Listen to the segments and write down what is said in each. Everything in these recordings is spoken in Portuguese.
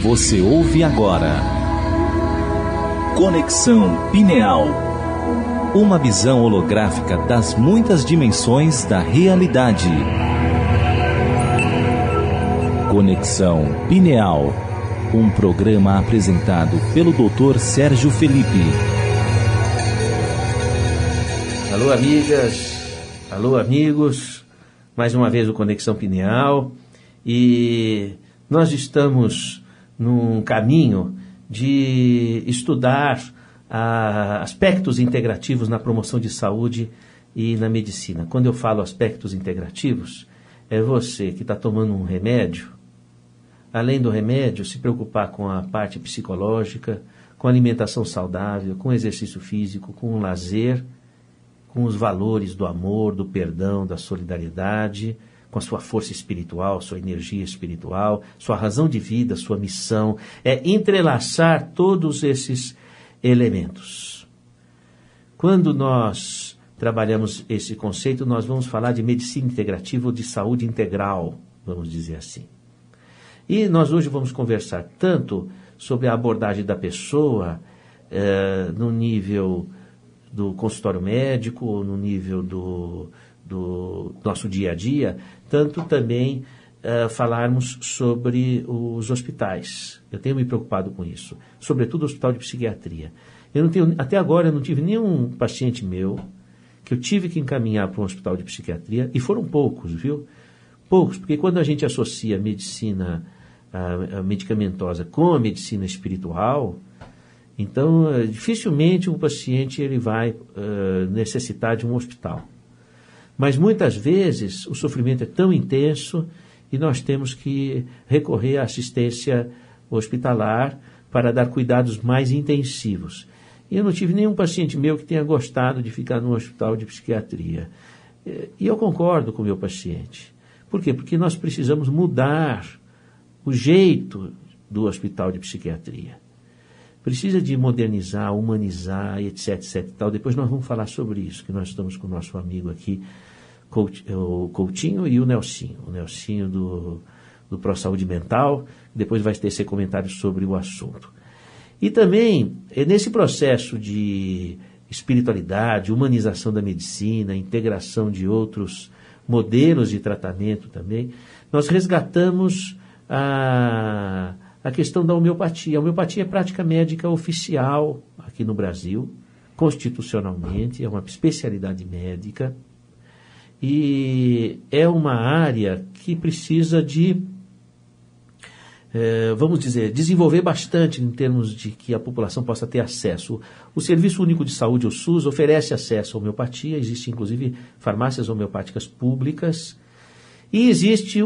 Você ouve agora Conexão Pineal, uma visão holográfica das muitas dimensões da realidade. Conexão Pineal, um programa apresentado pelo Dr. Sérgio Felipe. Alô, amigas, alô, amigos, mais uma vez o Conexão Pineal, e nós estamos num caminho de estudar aspectos integrativos na promoção de saúde e na medicina. Quando eu falo aspectos integrativos, é você que está tomando um remédio, além do remédio, se preocupar com a parte psicológica, com alimentação saudável, com exercício físico, com o lazer, com os valores do amor, do perdão, da solidariedade, com a sua força espiritual, sua energia espiritual, sua razão de vida, sua missão. É entrelaçar todos esses elementos. Quando nós trabalhamos esse conceito, nós vamos falar de medicina integrativa ou de saúde integral, vamos dizer assim. E nós hoje vamos conversar tanto sobre a abordagem da pessoa no nível do consultório médico, no nível do nosso dia a dia, tanto também falarmos sobre os hospitais. Eu tenho me preocupado com isso, sobretudo o hospital de psiquiatria. Até agora eu não tive nenhum paciente meu que eu tive que encaminhar para um hospital de psiquiatria, e foram poucos, viu? Poucos, porque quando a gente associa a medicina medicamentosa com a medicina espiritual, então dificilmente um paciente ele vai necessitar de um hospital. Mas muitas vezes o sofrimento é tão intenso e nós temos que recorrer à assistência hospitalar para dar cuidados mais intensivos. E eu não tive nenhum paciente meu que tenha gostado de ficar no hospital de psiquiatria. E eu concordo com o meu paciente. Por quê? Porque nós precisamos mudar o jeito do hospital de psiquiatria. Precisa de modernizar, humanizar, etc, etc e tal. Depois nós vamos falar sobre isso, que nós estamos com o nosso amigo aqui, o Coutinho e o Nelsinho. O Nelsinho do Pro Saúde Mental, depois vai ter esse comentário sobre o assunto. E também, nesse processo de espiritualidade, humanização da medicina, integração de outros modelos de tratamento também, nós resgatamos a questão da homeopatia. A homeopatia é prática médica oficial aqui no Brasil, constitucionalmente, é uma especialidade médica e é uma área que precisa de, vamos dizer, desenvolver bastante em termos de que a população possa ter acesso. O Serviço Único de Saúde, o SUS, oferece acesso à homeopatia, existem inclusive farmácias homeopáticas públicas e existe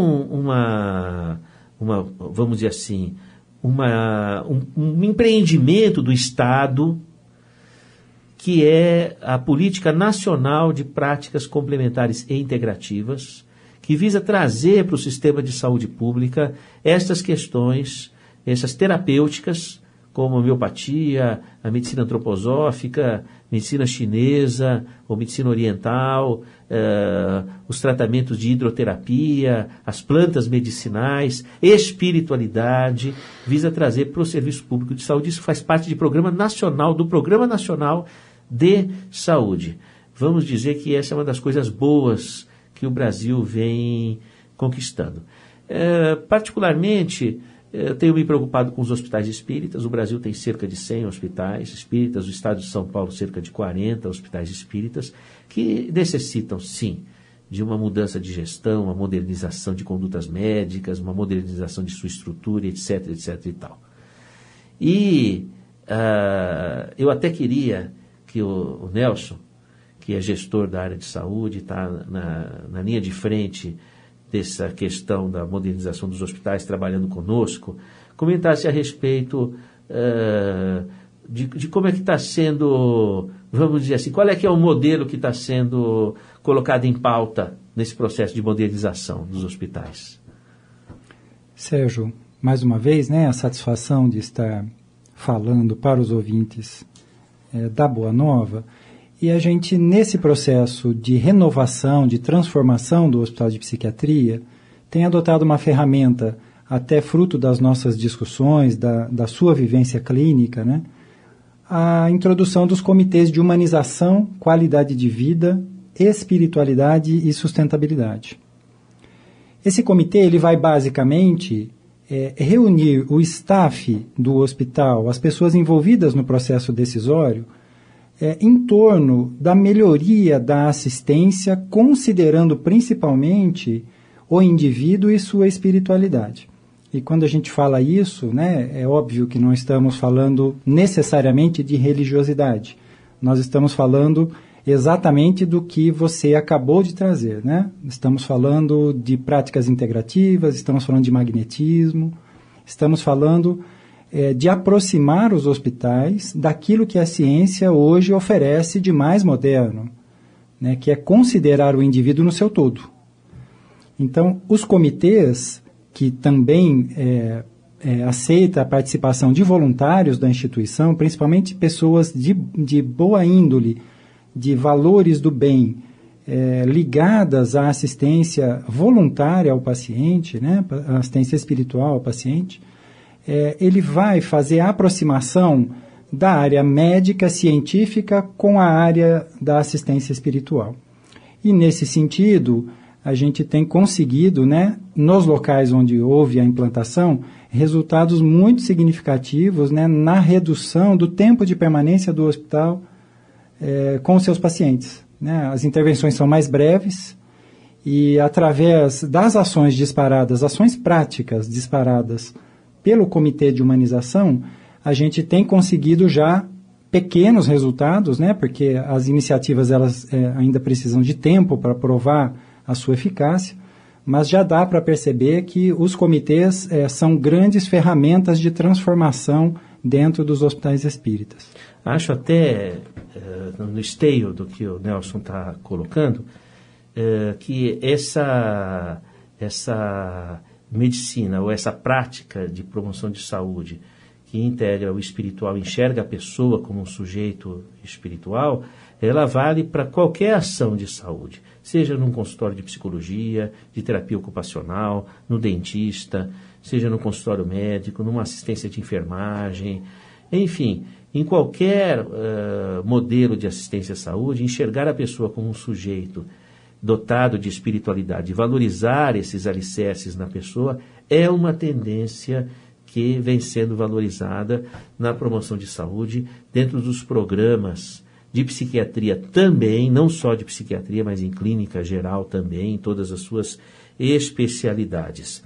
vamos dizer assim, um empreendimento do Estado que é a Política Nacional de Práticas Complementares e Integrativas, que visa trazer para o sistema de saúde pública estas questões, essas terapêuticas, como a homeopatia, a medicina antroposófica, medicina chinesa ou medicina oriental, os tratamentos de hidroterapia, as plantas medicinais, espiritualidade, visa trazer para o Serviço Público de Saúde. Isso faz parte do Programa Nacional de Saúde. Vamos dizer que essa é uma das coisas boas que o Brasil vem conquistando. Particularmente, eu tenho me preocupado com os hospitais espíritas. O Brasil tem cerca de 100 hospitais espíritas, o estado de São Paulo cerca de 40 hospitais espíritas, que necessitam, sim, de uma mudança de gestão, uma modernização de condutas médicas, uma modernização de sua estrutura, etc, etc e tal. E eu até queria que o Nelson, que é gestor da área de saúde, está na linha de frente dessa questão da modernização dos hospitais, trabalhando conosco, comentasse a respeito de como é que está sendo, vamos dizer assim, qual é que é o modelo que está sendo colocado em pauta nesse processo de modernização dos hospitais. Sérgio, mais uma vez, a satisfação de estar falando para os ouvintes da Boa Nova. E a gente, nesse processo de renovação, de transformação do Hospital de Psiquiatria, tem adotado uma ferramenta até fruto das nossas discussões, da sua vivência clínica, né, a introdução dos comitês de humanização, qualidade de vida, espiritualidade e sustentabilidade. Esse comitê ele vai basicamente reunir o staff do hospital, as pessoas envolvidas no processo decisório, em torno da melhoria da assistência, considerando principalmente o indivíduo e sua espiritualidade. E quando a gente fala isso, né, é óbvio que não estamos falando necessariamente de religiosidade. Nós estamos falando exatamente do que você acabou de trazer, né? Estamos falando de práticas integrativas, estamos falando de magnetismo, estamos falando de aproximar os hospitais daquilo que a ciência hoje oferece de mais moderno, né, que é considerar o indivíduo no seu todo. Então, os comitês, que também aceita a participação de voluntários da instituição, principalmente pessoas de boa índole, de valores do bem, ligadas à assistência voluntária ao paciente, né, assistência espiritual ao paciente, ele vai fazer a aproximação da área médica, científica, com a área da assistência espiritual. E, nesse sentido, a gente tem conseguido, né, nos locais onde houve a implantação, resultados muito significativos, né, na redução do tempo de permanência do hospital com os seus pacientes, né? As intervenções são mais breves e, através das ações disparadas, ações práticas disparadas pelo Comitê de Humanização, a gente tem conseguido já pequenos resultados, né? Porque as iniciativas elas ainda precisam de tempo para provar a sua eficácia, mas já dá para perceber que os comitês são grandes ferramentas de transformação dentro dos hospitais espíritas. Acho até, no esteio do que o Nelson está colocando, que essa medicina ou essa prática de promoção de saúde que integra o espiritual, enxerga a pessoa como um sujeito espiritual, ela vale para qualquer ação de saúde, seja num consultório de psicologia, de terapia ocupacional, no dentista, seja no consultório médico, numa assistência de enfermagem, enfim, em qualquer modelo de assistência à saúde, enxergar a pessoa como um sujeito dotado de espiritualidade, valorizar esses alicerces na pessoa, é uma tendência que vem sendo valorizada na promoção de saúde, dentro dos programas de psiquiatria também, não só de psiquiatria, mas em clínica geral também, em todas as suas especialidades.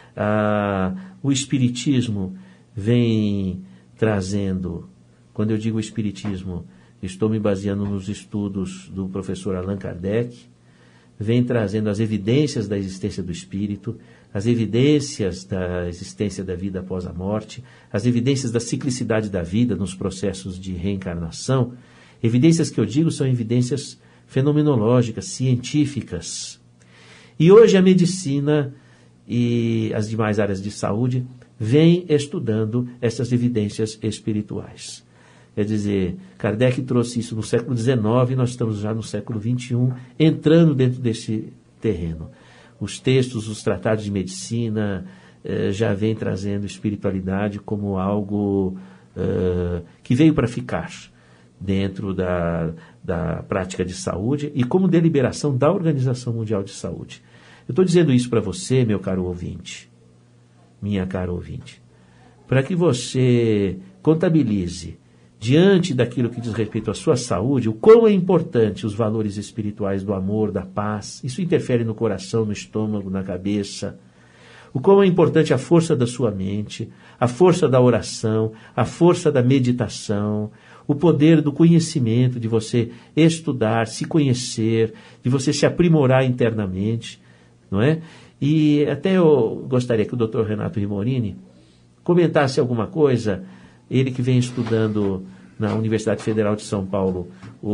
O Espiritismo vem trazendo, quando eu digo Espiritismo, estou me baseando nos estudos do professor Allan Kardec, vem trazendo as evidências da existência do espírito, as evidências da existência da vida após a morte, as evidências da ciclicidade da vida nos processos de reencarnação. Evidências que eu digo são evidências fenomenológicas, científicas. E hoje a medicina e as demais áreas de saúde vêm estudando essas evidências espirituais. Quer dizer, Kardec trouxe isso no século XIX, nós estamos já no século XXI, entrando dentro desse terreno. Os textos, os tratados de medicina já vêm trazendo espiritualidade como algo que veio para ficar dentro da prática de saúde e como deliberação da Organização Mundial de Saúde. Eu estou dizendo isso para você, meu caro ouvinte, minha cara ouvinte, para que você contabilize, diante daquilo que diz respeito à sua saúde, o quão é importante os valores espirituais do amor, da paz. Isso interfere no coração, no estômago, na cabeça. O quão é importante a força da sua mente, a força da oração, a força da meditação, o poder do conhecimento, de você estudar, se conhecer, de você se aprimorar internamente, não é? E até eu gostaria que o Dr. Renato Rimorini comentasse alguma coisa, ele que vem estudando na Universidade Federal de São Paulo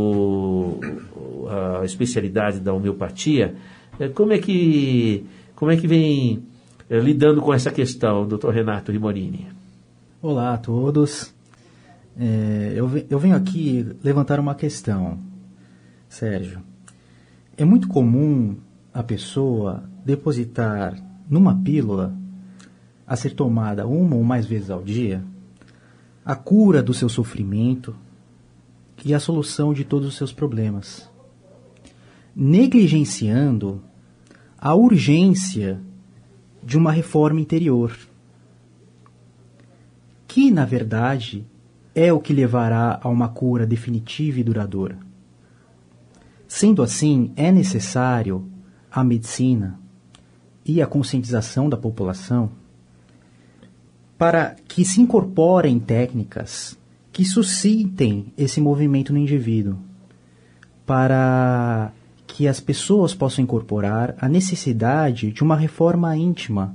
a especialidade da homeopatia, como é que vem lidando com essa questão, Dr. Renato Rimorini? Olá a todos. Eu venho aqui levantar uma questão, Sérgio. É muito comum a pessoa depositar numa pílula a ser tomada uma ou mais vezes ao dia, a cura do seu sofrimento e a solução de todos os seus problemas, negligenciando a urgência de uma reforma interior, que, na verdade, é o que levará a uma cura definitiva e duradoura. Sendo assim, é necessário a medicina e a conscientização da população para que se incorporem técnicas que suscitem esse movimento no indivíduo, para que as pessoas possam incorporar a necessidade de uma reforma íntima,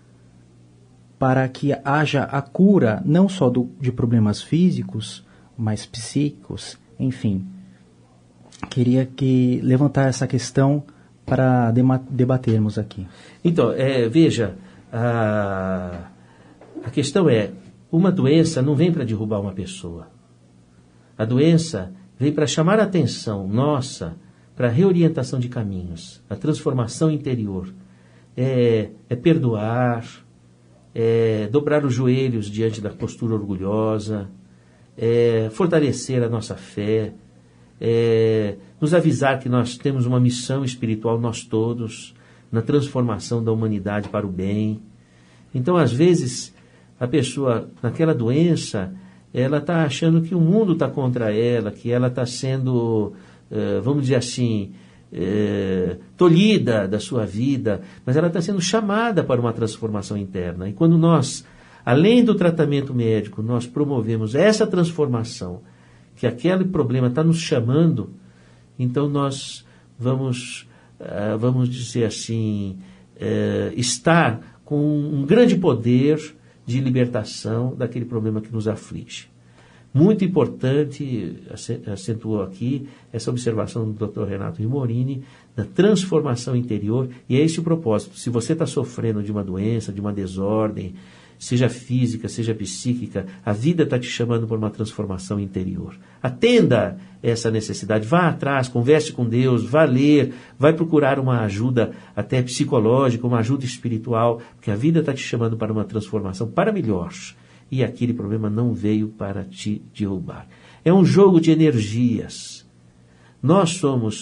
para que haja a cura não só de problemas físicos, mas psíquicos, enfim. Queria levantar essa questão para debatermos aqui. Então, veja, a questão é, uma doença não vem para derrubar uma pessoa. A doença vem para chamar a atenção nossa para a reorientação de caminhos, a transformação interior. É perdoar, dobrar os joelhos diante da postura orgulhosa, fortalecer a nossa fé, nos avisar que nós temos uma missão espiritual, nós todos, na transformação da humanidade para o bem. Então, às vezes, a pessoa, naquela doença, ela está achando que o mundo está contra ela, que ela está sendo, vamos dizer assim, tolhida da sua vida, mas ela está sendo chamada para uma transformação interna. E quando nós, além do tratamento médico, nós promovemos essa transformação, que aquele problema está nos chamando, então nós vamos dizer assim, estar com um grande poder de libertação daquele problema que nos aflige. Muito importante, acentuou aqui, essa observação do Dr. Renato Rimorini, da transformação interior, e é esse o propósito. Se você está sofrendo de uma doença, de uma desordem, seja física, seja psíquica, a vida está te chamando por uma transformação interior. Atenda essa necessidade, vá atrás, converse com Deus, vá ler, vai procurar uma ajuda até psicológica, uma ajuda espiritual, porque a vida está te chamando para uma transformação para melhor. E aquele problema não veio para te derrubar. É um jogo de energias. Nós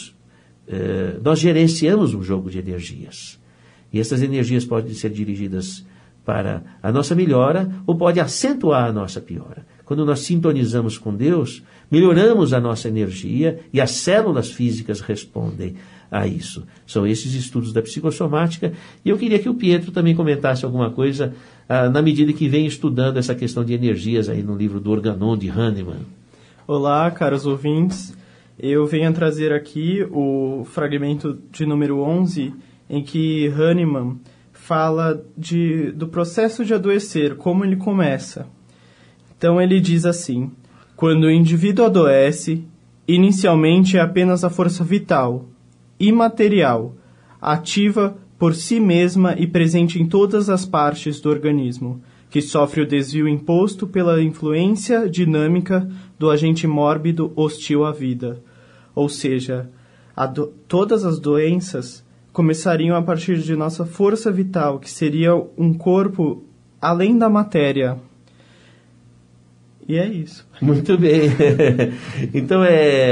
gerenciamos um jogo de energias. E essas energias podem ser dirigidas para a nossa melhora ou pode acentuar a nossa piora. Quando nós sintonizamos com Deus, melhoramos a nossa energia e as células físicas respondem a isso. São esses estudos da psicossomática, e eu queria que o Pietro também comentasse alguma coisa na medida que vem estudando essa questão de energias aí no livro do Organon de Hahnemann. Olá, caros ouvintes. Eu venho trazer aqui o fragmento de número 11, em que Hahnemann fala do processo de adoecer, como ele começa. Então ele diz assim: quando o indivíduo adoece, inicialmente é apenas a força vital, imaterial, ativa por si mesma e presente em todas as partes do organismo, que sofre o desvio imposto pela influência dinâmica do agente mórbido hostil à vida. Ou seja, todas as doenças começariam a partir de nossa força vital, que seria um corpo além da matéria. E é isso. Muito bem. Então,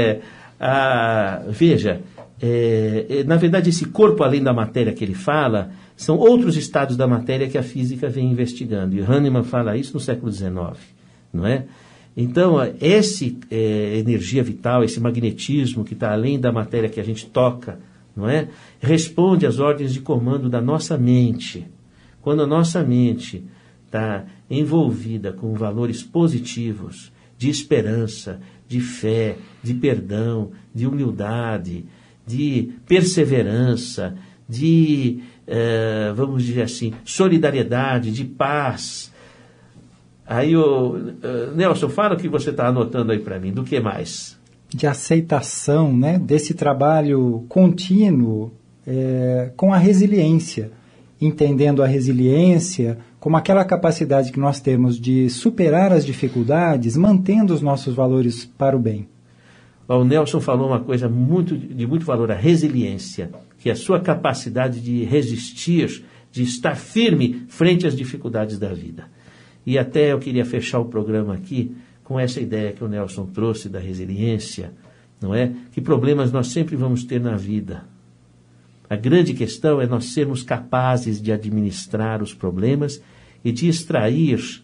veja, na verdade, esse corpo além da matéria que ele fala, são outros estados da matéria que a física vem investigando. E Hahnemann fala isso no século XIX, não é? Então, essa energia vital, esse magnetismo que está além da matéria que a gente toca, não é? Responde às ordens de comando da nossa mente. Quando a nossa mente está envolvida com valores positivos, de esperança, de fé, de perdão, de humildade, de perseverança, de, vamos dizer assim, solidariedade, de paz. Aí, Nelson, fala o que você está anotando aí para mim, do que mais? De aceitação, né, desse trabalho contínuo com a resiliência, entendendo a resiliência como aquela capacidade que nós temos de superar as dificuldades, mantendo os nossos valores para o bem. O Nelson falou uma coisa de muito valor, a resiliência, que é a sua capacidade de resistir de estar firme frente às dificuldades da vida. E até eu queria fechar o programa aqui com essa ideia que o Nelson trouxe da resiliência, não é? Que problemas nós sempre vamos ter na vida. A grande questão é nós sermos capazes de administrar os problemas e de extrairmos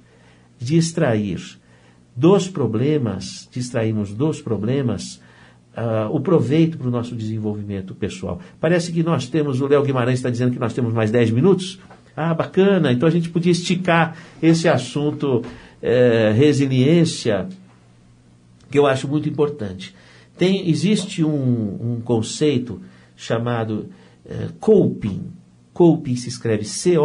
dos problemas o proveito para o nosso desenvolvimento pessoal. Parece que nós temos, o Léo Guimarães está dizendo que nós temos mais 10 minutos. Ah, bacana, então a gente podia esticar esse assunto resiliência, que eu acho muito importante. Existe um conceito chamado coping. Coping se escreve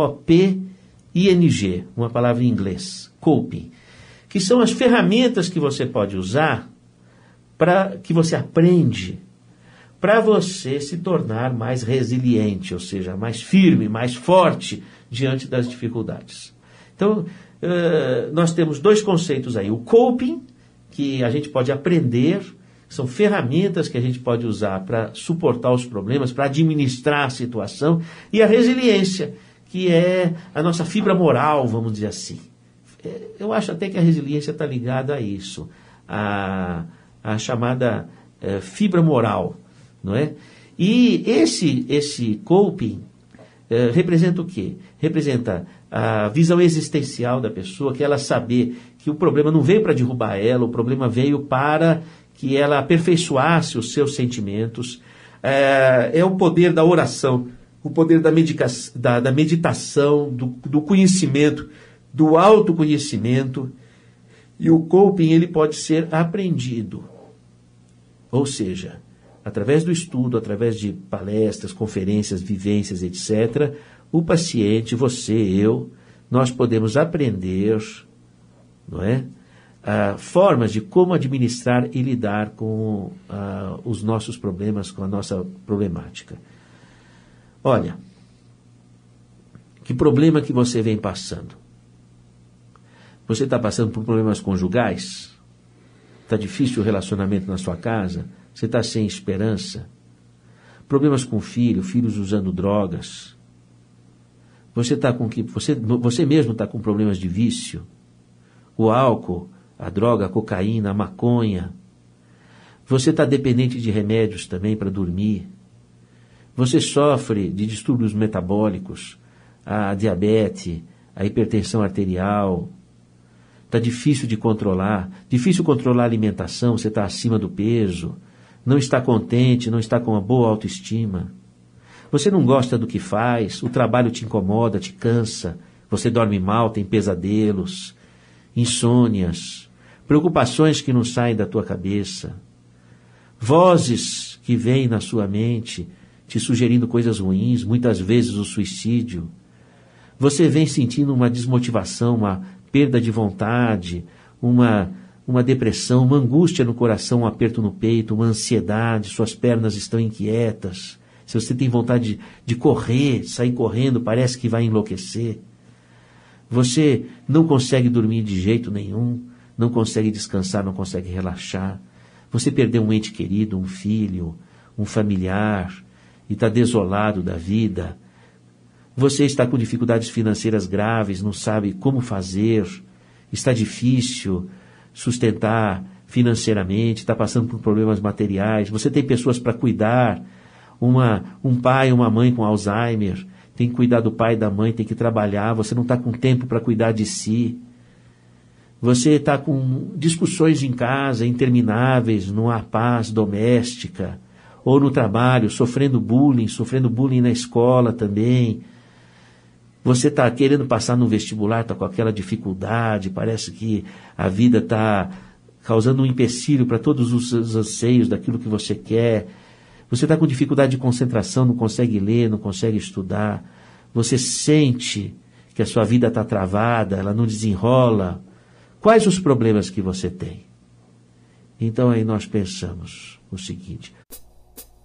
C-O-P-I-N-G, uma palavra em inglês, coping, que são as ferramentas que você pode usar, que você aprende, para você se tornar mais resiliente, ou seja, mais firme, mais forte diante das dificuldades. Então, nós temos dois conceitos aí. O coping, que a gente pode aprender, são ferramentas que a gente pode usar para suportar os problemas, para administrar a situação, e a resiliência, que é a nossa fibra moral, vamos dizer assim. Eu acho até que a resiliência está ligada a isso, a chamada fibra moral, não é? E esse coping representa o quê? Representa a visão existencial da pessoa, que ela saber que o problema não veio para derrubar ela, o problema veio para que ela aperfeiçoasse os seus sentimentos. É o poder da oração, o poder da meditação, do conhecimento, do autoconhecimento. E o coping, ele pode ser aprendido. Ou seja, através do estudo, através de palestras, conferências, vivências, etc., o paciente, você, eu, nós podemos aprender, não é? Formas de como administrar e lidar com os nossos problemas, com a nossa problemática. Olha, que problema que você vem passando? Você está passando por problemas conjugais? Está difícil o relacionamento na sua casa? Você está sem esperança? Problemas com filhos usando drogas? Você mesmo está com problemas de vício? O álcool, a droga, a cocaína, a maconha? Você está dependente de remédios também para dormir? Você sofre de distúrbios metabólicos, a diabetes, a hipertensão arterial? Está difícil de controlar, difícil controlar a alimentação, você está acima do peso, não está contente, não está com uma boa autoestima. Você não gosta do que faz, o trabalho te incomoda, te cansa, você dorme mal, tem pesadelos, insônias, preocupações que não saem da tua cabeça, vozes que vêm na sua mente, te sugerindo coisas ruins, muitas vezes o suicídio. Você vem sentindo uma desmotivação, uma perda de vontade, uma depressão, uma angústia no coração, um aperto no peito, uma ansiedade, suas pernas estão inquietas. Se você tem vontade de correr, sair correndo, parece que vai enlouquecer. Você não consegue dormir de jeito nenhum, não consegue descansar, não consegue relaxar. Você perdeu um ente querido, um filho, um familiar, e está desolado da vida. Você está com dificuldades financeiras graves, não sabe como fazer, está difícil sustentar financeiramente, está passando por problemas materiais, você tem pessoas para cuidar, um pai, uma mãe com Alzheimer, tem que cuidar do pai e da mãe, tem que trabalhar, você não está com tempo para cuidar de si, você está com discussões em casa intermináveis, não há paz doméstica, ou no trabalho, sofrendo bullying na escola também. Você está querendo passar no vestibular, está com aquela dificuldade, parece que a vida está causando um empecilho para todos os anseios daquilo que você quer. Você está com dificuldade de concentração, não consegue ler, não consegue estudar. Você sente que a sua vida está travada, ela não desenrola. Quais os problemas que você tem? Então aí nós pensamos o seguinte: